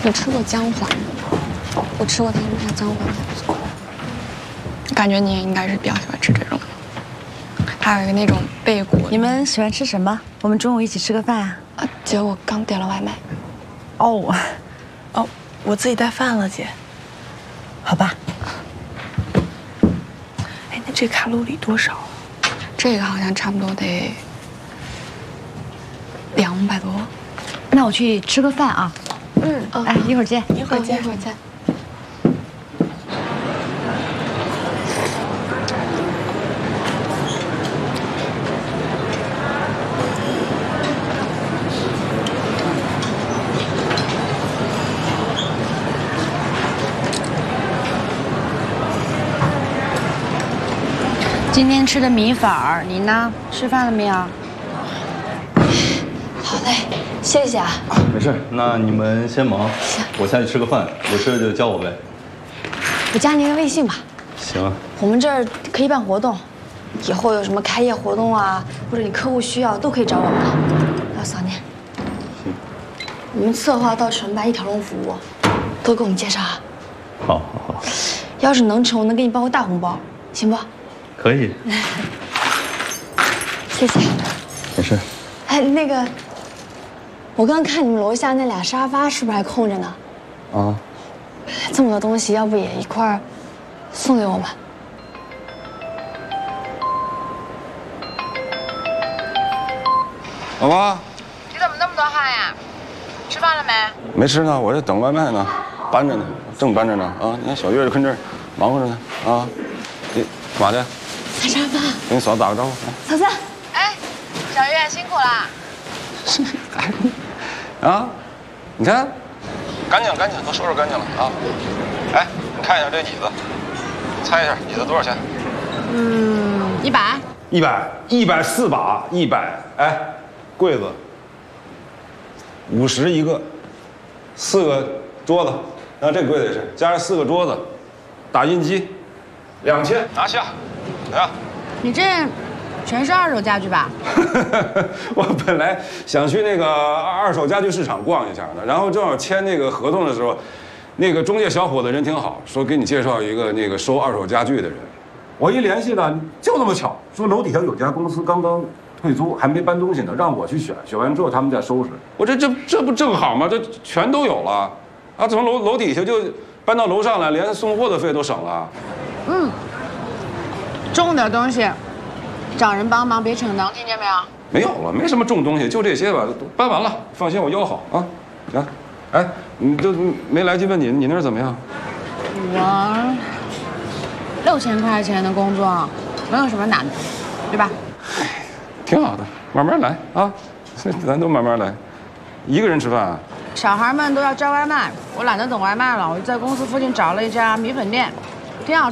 你吃过姜黄吗？我吃过他们家姜黄还不错。感觉你也应该是比较喜欢吃这种的。还有一个那种贝果。 你们喜欢吃什么？我们中午一起吃个饭啊。 姐，我刚点了外卖。 哦， 我自己带饭了，姐。 好吧。 哎，那这卡路里多少？ 这个好像差不多得200多。 那我去吃个饭啊。哎，一会儿见。 一会儿见。 一会儿见。 今天吃的米粉儿，你呢？吃饭了没有？ 好嘞，谢谢啊。 没事，那你们先忙，我下去吃个饭，有事就叫我呗。 我加您个微信吧。 行。 我们这儿可以办活动，以后有什么开业活动啊，或者你客户需要，都可以找我们。要扫您。 行。 我们策划到承办一条龙服务，都给我们介绍啊。 好。 要是能成，我能给你包个大红包，行不？ 可以。 谢谢。 没事。 哎，那个，我刚看你们楼下那俩沙发是不是还空着呢？ 啊。 这么多东西，要不也一块儿送给我们？ 老妈， 你怎么那么多汗呀？吃饭了没？ 没吃呢，我这等外卖呢，搬着呢，正搬着呢啊！你看小月就跟这儿忙活着呢啊！你干嘛去？ 擦沙发。 给你嫂子打个招呼。 嫂子。 哎，小月辛苦了。 啊，你看，干净，都收拾干净了啊！哎，你看一下这椅子，猜一下椅子多少钱 100。 140把，100。哎，柜子50一个，4个桌子，然后这柜子也是，加上4个桌子，打印机，2000拿下，怎么样？ 你这全是二手家具吧？ 我本来想去那个二手家具市场逛一下的，然后正好签那个合同的时候，那个中介小伙子人挺好，说给你介绍一个那个收二手家具的人。我一联系呢，就那么巧，说楼底下有家公司刚刚退租，还没搬东西呢，让我去选，选完之后他们再收拾。我这不正好吗？这全都有了，啊，从楼底下就搬到楼上来，连送货的费都省了。 重点东西，找人帮忙别逞能，听见没有？ 没有了，没什么重东西，就这些吧，都搬完了，放心，我腰好啊。行，哎，你都没来及问你那儿怎么样？ 我6000块钱的工作，能有什么难的，对吧？ 挺好的，慢慢来啊，咱都慢慢来。一个人吃饭啊？ 小孩们都要叫外卖，我懒得等外卖了，我就在公司附近找了一家米粉店，挺好吃。